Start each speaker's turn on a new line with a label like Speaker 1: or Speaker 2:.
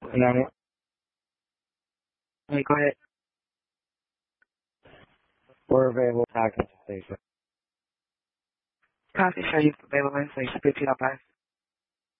Speaker 1: No, go ahead. We're available to talk to the station. Coffee show you available, so you should pick it up.